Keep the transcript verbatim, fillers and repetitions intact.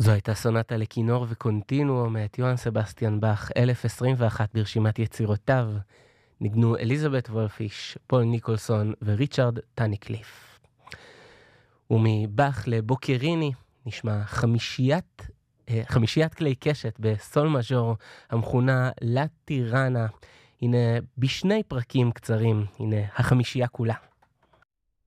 זו הייתה סונטה לכינור וקונטינואו מאת יוהאן סבסטיאן באך, אלף עשרים ואחת ברשימת יצירותיו. ניגנו אליזבת וולפיש, פול ניקולסון וריצ'רד טניקליף. ומבאך לבוקריני נשמע חמישיית, חמישיית כלי קשת בסול מז'ור המכונה לה טיראנה. הנה בשני פרקים קצרים, הנה החמישייה כולה.